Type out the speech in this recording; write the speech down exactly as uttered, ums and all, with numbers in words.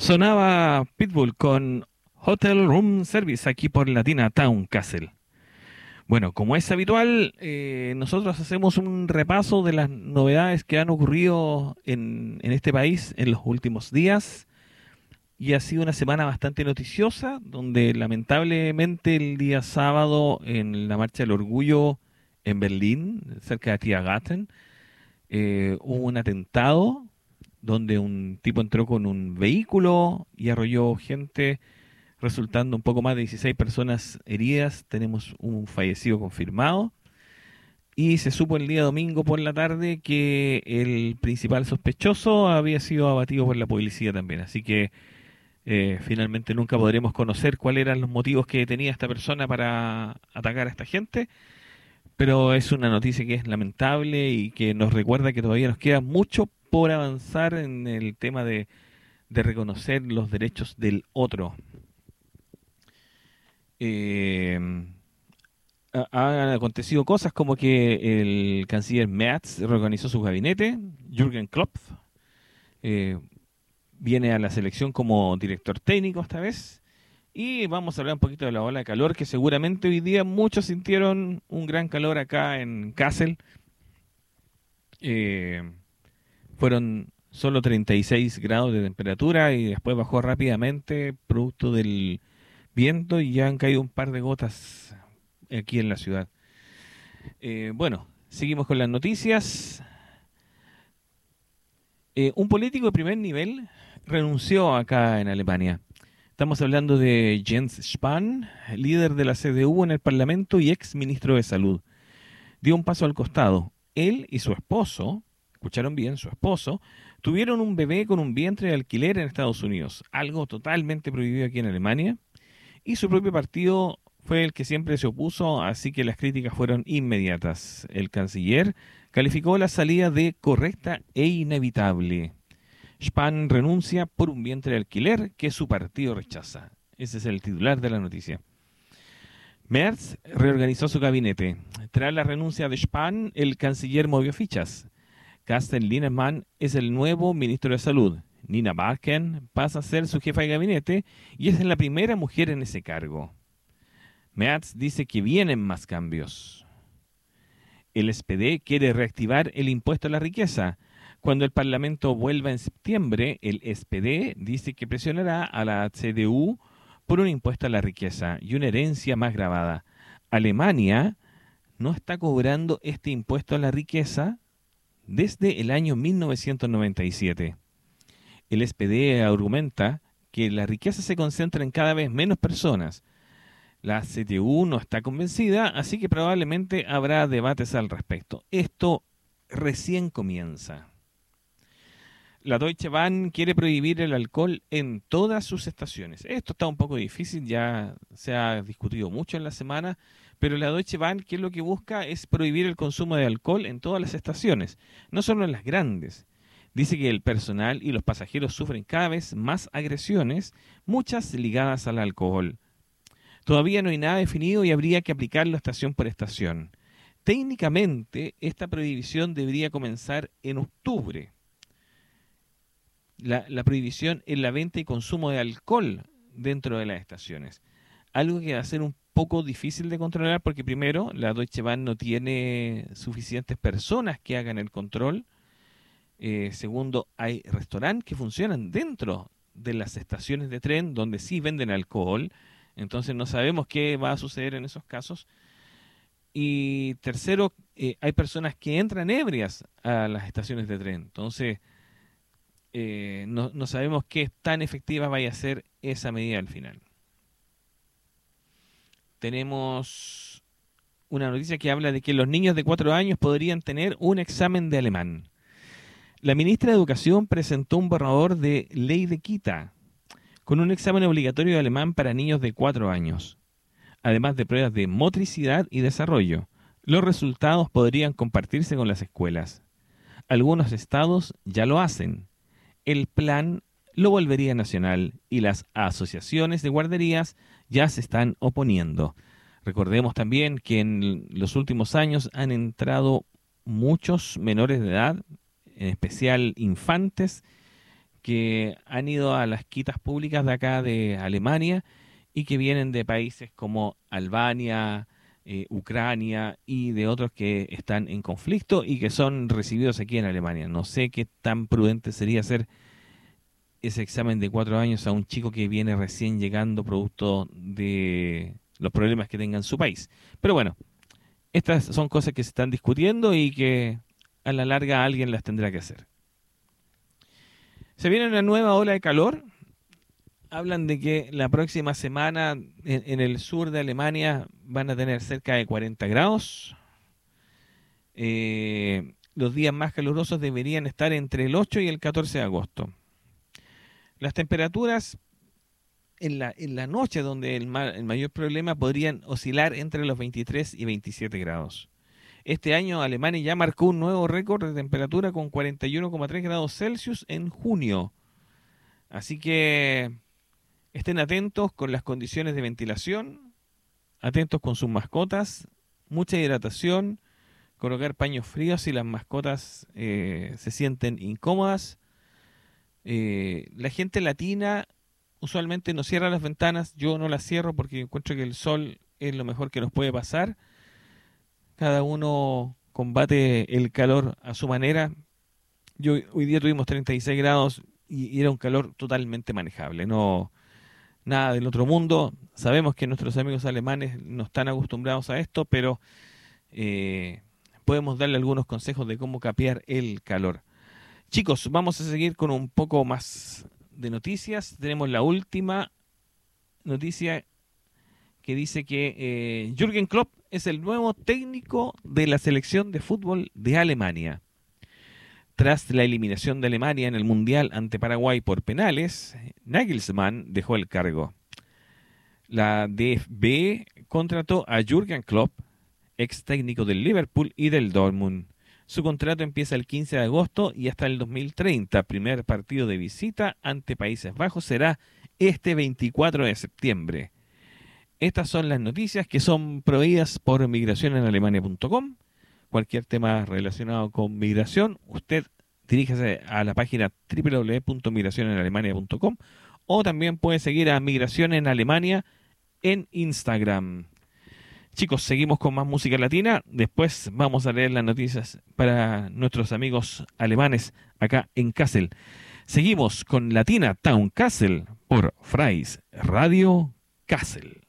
Sonaba Pitbull con Hotel Room Service aquí por Latina Town Castle. Bueno, como es habitual, eh, nosotros hacemos un repaso de las novedades que han ocurrido en, en este país en los últimos días. Y ha sido una semana bastante noticiosa, donde lamentablemente el día sábado en la Marcha del Orgullo en Berlín, cerca de Tiergarten, eh, hubo un atentado donde un tipo entró con un vehículo y arrolló gente, resultando un poco más de dieciséis personas heridas. Tenemos un fallecido confirmado. Y se supo el día domingo por la tarde que el principal sospechoso había sido abatido por la policía también. Así que eh, finalmente nunca podremos conocer cuáles eran los motivos que tenía esta persona para atacar a esta gente. Pero es una noticia que es lamentable y que nos recuerda que todavía nos queda mucho por avanzar en el tema de, de reconocer los derechos del otro. Eh, ha- Han acontecido cosas como que el canciller Merz reorganizó su gabinete, Jürgen Klopp eh, viene a la selección como director técnico esta vez, y vamos a hablar un poquito de la ola de calor, que seguramente hoy día muchos sintieron un gran calor acá en Kassel. Eh, Fueron solo treinta y seis grados de temperatura y después bajó rápidamente producto del viento y ya han caído un par de gotas aquí en la ciudad. Eh, bueno, seguimos con las noticias. Eh, un político de primer nivel renunció acá en Alemania. Estamos hablando de Jens Spahn, líder de la C D U en el Parlamento y ex ministro de Salud. Dio un paso al costado. Él y su esposo, escucharon bien, su esposo, tuvieron un bebé con un vientre de alquiler en Estados Unidos, algo totalmente prohibido aquí en Alemania, y su propio partido fue el que siempre se opuso, así que las críticas fueron inmediatas. El canciller calificó la salida de correcta e inevitable. Spahn renuncia por un vientre de alquiler que su partido rechaza. Ese es el titular de la noticia. Merz reorganizó su gabinete. Tras la renuncia de Spahn, el canciller movió fichas. Carsten Linnemann es el nuevo ministro de Salud. Nina Barken pasa a ser su jefa de gabinete y es la primera mujer en ese cargo. Merz dice que vienen más cambios. El S P D quiere reactivar el impuesto a la riqueza. Cuando el Parlamento vuelva en septiembre, el S P D dice que presionará a la C D U por un impuesto a la riqueza y una herencia más gravada. Alemania no está cobrando este impuesto a la riqueza desde el año mil novecientos noventa y siete. El S P D argumenta que la riqueza se concentra en cada vez menos personas. La C D U no está convencida, así que probablemente habrá debates al respecto. Esto recién comienza. La Deutsche Bahn quiere prohibir el alcohol en todas sus estaciones. Esto está un poco difícil, ya se ha discutido mucho en la semana, pero la Deutsche Bahn, ¿qué es lo que busca? Es prohibir el consumo de alcohol en todas las estaciones, no solo en las grandes. Dice que el personal y los pasajeros sufren cada vez más agresiones, muchas ligadas al alcohol. Todavía no hay nada definido y habría que aplicarlo estación por estación. Técnicamente, esta prohibición debería comenzar en octubre. La, la prohibición en la venta y consumo de alcohol dentro de las estaciones. Algo que va a ser un poco difícil de controlar porque primero, la Deutsche Bahn no tiene suficientes personas que hagan el control. Eh, segundo, hay restaurantes que funcionan dentro de las estaciones de tren donde sí venden alcohol. Entonces no sabemos qué va a suceder en esos casos. Y tercero, eh, hay personas que entran ebrias a las estaciones de tren. Entonces eh, no, no sabemos qué tan efectiva vaya a ser esa medida al final. Tenemos una noticia que habla de que los niños de cuatro años podrían tener un examen de alemán. La ministra de Educación presentó un borrador de ley de quita con un examen obligatorio de alemán para niños de cuatro años, además de pruebas de motricidad y desarrollo. Los resultados podrían compartirse con las escuelas. Algunos estados ya lo hacen. El plan lo volvería nacional y las asociaciones de guarderías ya se están oponiendo. Recordemos también que en los últimos años han entrado muchos menores de edad, en especial infantes, que han ido a las quitas públicas de acá de Alemania y que vienen de países como Albania, eh, Ucrania y de otros que están en conflicto y que son recibidos aquí en Alemania. No sé qué tan prudente sería hacer ese examen de cuatro años a un chico que viene recién llegando producto de los problemas que tenga en su país. Pero bueno, estas son cosas que se están discutiendo y que a la larga alguien las tendrá que hacer. Se viene una nueva ola de calor. Hablan de que la próxima semana en, en el sur de Alemania van a tener cerca de cuarenta grados. Eh, los días más calurosos deberían estar entre el ocho y el catorce de agosto. Las temperaturas en la, en la noche, donde el, ma- el mayor problema, podrían oscilar entre los veintitrés y veintisiete grados. Este año Alemania ya marcó un nuevo récord de temperatura con cuarenta y uno coma tres grados Celsius en junio. Así que estén atentos con las condiciones de ventilación, atentos con sus mascotas, mucha hidratación, colocar paños fríos si las mascotas eh, se sienten incómodas. Eh, la gente latina usualmente no cierra las ventanas, yo no las cierro porque encuentro que el sol es lo mejor que nos puede pasar. Cada uno combate el calor a su manera. Yo hoy día tuvimos treinta y seis grados y, y era un calor totalmente manejable, no nada del otro mundo. Sabemos que nuestros amigos alemanes no están acostumbrados a esto, pero eh, podemos darle algunos consejos de cómo capear el calor. Chicos, vamos a seguir con un poco más de noticias. Tenemos la última noticia que dice que eh, Jürgen Klopp es el nuevo técnico de la selección de fútbol de Alemania. Tras la eliminación de Alemania en el Mundial ante Paraguay por penales, Nagelsmann dejó el cargo. La D F B contrató a Jürgen Klopp, ex técnico del Liverpool y del Dortmund. Su contrato empieza el quince de agosto y hasta el dos mil treinta. Primer partido de visita ante Países Bajos será este veinticuatro de septiembre. Estas son las noticias que son proveídas por migración en alemania punto com. Cualquier tema relacionado con migración, usted diríjase a la página doble u doble u doble u punto migración en alemania punto com o también puede seguir a Migración en Alemania en Instagram. Chicos, seguimos con más música latina. Después vamos a leer las noticias para nuestros amigos alemanes acá en Kassel. Seguimos con Latina Town Kassel por Freies Radio Kassel.